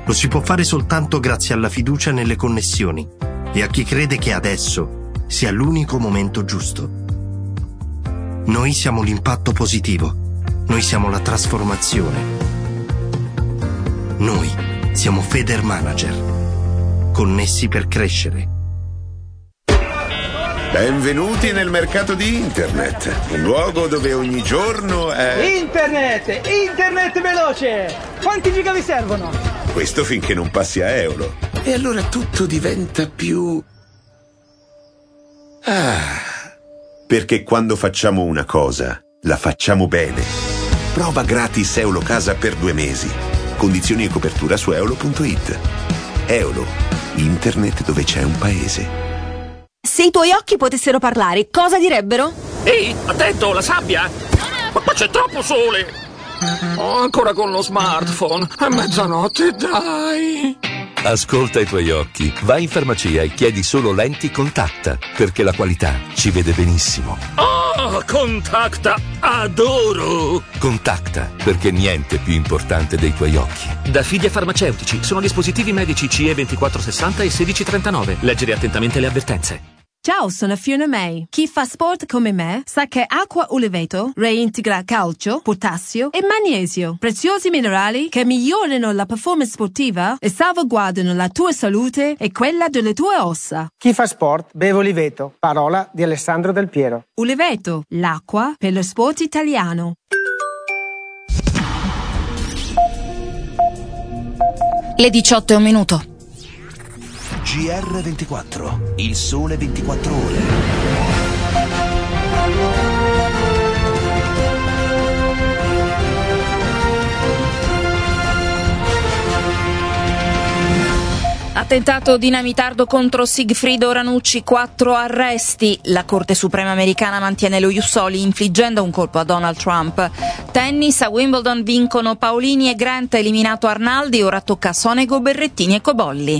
Lo si può fare soltanto grazie alla fiducia nelle connessioni e a chi crede che adesso sia l'unico momento giusto. Noi siamo l'impatto positivo. Noi siamo la trasformazione. Noi siamo Feder Manager. Connessi per crescere. Benvenuti nel mercato di Internet, un luogo dove ogni giorno è... Internet veloce! Quanti giga vi servono? Questo finché non passi a euro. E allora tutto diventa più... Perché quando facciamo una cosa, la facciamo bene. Prova gratis Eolo Casa per 2 mesi. Condizioni e copertura su eolo.it. Eolo, internet dove c'è un paese. Se i tuoi occhi potessero parlare, cosa direbbero? Ehi, attento, la sabbia! Ma qua c'è troppo sole! Oh, ancora con lo smartphone. È mezzanotte, dai! Ascolta i tuoi occhi. Vai in farmacia e chiedi solo lenti Contacta, perché la qualità ci vede benissimo. Oh, Contacta! Adoro! Contacta, perché niente è più importante dei tuoi occhi. Da Fidia Farmaceutici sono dispositivi medici CE 2460 e 1639. Leggere attentamente le avvertenze. Ciao, sono Fiona May. Chi fa sport come me sa che Acqua Uleveto reintegra calcio, potassio e magnesio, preziosi minerali che migliorano la performance sportiva e salvaguardano la tua salute e quella delle tue ossa. Chi fa sport beve Uleveto, parola di Alessandro Del Piero. Uleveto, l'acqua per lo sport italiano. Le 18:01. GR24, il sole 24 ore. Attentato dinamitardo contro Sigfrido Ranucci, 4 arresti. La Corte Suprema americana mantiene lo ius soli infliggendo un colpo a Donald Trump. Tennis, a Wimbledon vincono Paolini e Grant, eliminato Arnaldi, ora tocca a Sonego, Berrettini e Cobolli.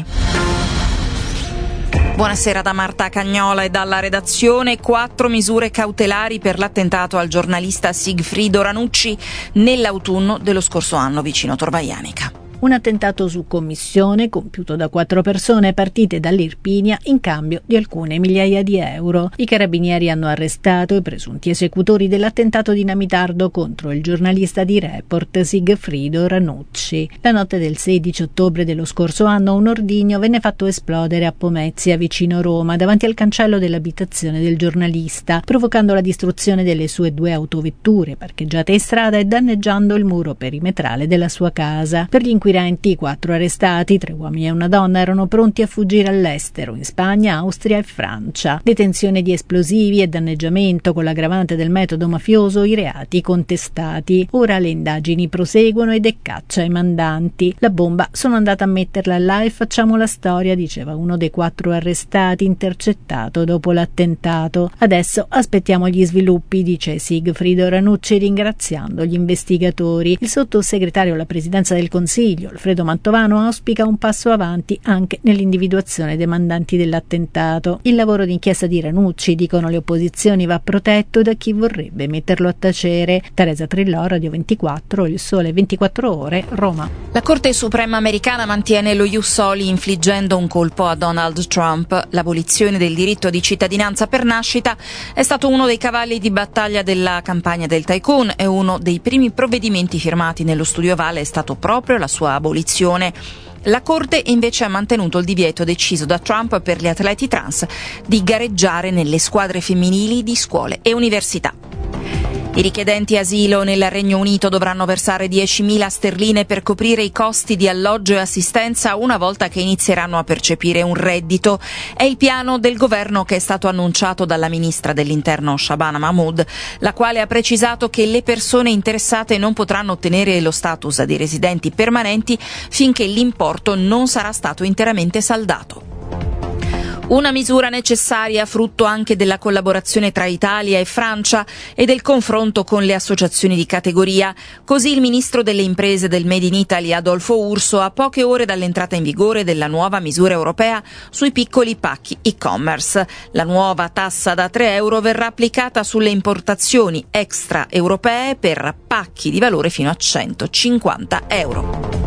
Buonasera da Marta Cagnola e dalla redazione. 4 misure cautelari per l'attentato al giornalista Sigfrido Ranucci nell'autunno dello scorso anno vicino Torvaianica. Un attentato su commissione compiuto da 4 persone partite dall'Irpinia in cambio di alcune migliaia di euro. I carabinieri hanno arrestato i presunti esecutori dell'attentato dinamitardo contro il giornalista di Report Sigfrido Ranucci. La notte del 16 ottobre dello scorso anno un ordigno venne fatto esplodere a Pomezia, vicino Roma, davanti al cancello dell'abitazione del giornalista, provocando la distruzione delle sue 2 autovetture parcheggiate in strada e danneggiando il muro perimetrale della sua casa. Per gli inquirenti, 4 arrestati, 3 uomini e una donna, erano pronti a fuggire all'estero, in Spagna, Austria e Francia. Detenzione di esplosivi e danneggiamento con l'aggravante del metodo mafioso, i reati contestati. Ora le indagini proseguono ed è caccia ai mandanti. La bomba sono andata a metterla là e facciamo la storia, diceva uno dei 4 arrestati, intercettato dopo l'attentato. Adesso aspettiamo gli sviluppi, dice Sigfrido Ranucci, ringraziando gli investigatori. Il sottosegretario alla presidenza del Consiglio, Alfredo Mantovano, auspica un passo avanti anche nell'individuazione dei mandanti dell'attentato. Il lavoro d'inchiesta di Ranucci, dicono le opposizioni, va protetto da chi vorrebbe metterlo a tacere. Teresa Trillò, Radio 24, Il Sole 24 Ore, Roma. La Corte Suprema americana mantiene lo ius soli infliggendo un colpo a Donald Trump. L'abolizione del diritto di cittadinanza per nascita è stato uno dei cavalli di battaglia della campagna del tycoon e uno dei primi provvedimenti firmati nello studio Ovale è stato proprio la sua abolizione. La Corte invece ha mantenuto il divieto deciso da Trump per gli atleti trans di gareggiare nelle squadre femminili di scuole e università. I richiedenti asilo nel Regno Unito dovranno versare 10.000 sterline per coprire i costi di alloggio e assistenza una volta che inizieranno a percepire un reddito. È il piano del governo che è stato annunciato dalla ministra dell'Interno Shabana Mahmood, la quale ha precisato che le persone interessate non potranno ottenere lo status di residenti permanenti finché l'importo non sarà stato interamente saldato. Una misura necessaria, frutto anche della collaborazione tra Italia e Francia e del confronto con le associazioni di categoria. Così il ministro delle imprese del Made in Italy, Adolfo Urso, a poche ore dall'entrata in vigore della nuova misura europea sui piccoli pacchi e-commerce. La nuova tassa da 3 euro verrà applicata sulle importazioni extraeuropee per pacchi di valore fino a 150 euro.